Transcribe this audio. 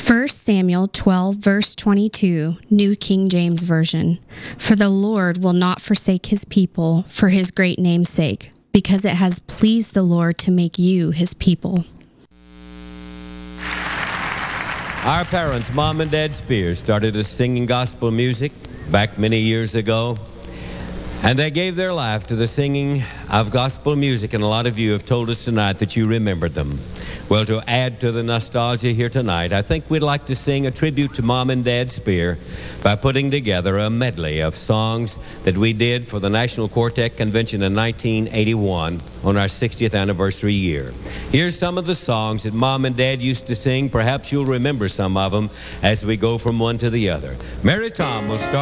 1 Samuel 12, verse 22, New King James Version. For the Lord will not forsake his people for his great name's sake, because it has pleased the Lord to make you his people. Our parents, Mom and Dad Spears, started us singing gospel music back many years ago. And they gave their life to the singing of gospel music, and a lot of you have told us tonight that you remembered them. Well, to add to the nostalgia here tonight, I think we'd like to sing a tribute to Mom and Dad Spear by putting together a medley of songs that we did for the National Quartet Convention in 1981 on our 60th anniversary year. Here's some of the songs that Mom and Dad used to sing. Perhaps you'll remember some of them as we go from one to the other. Mary Tom will start.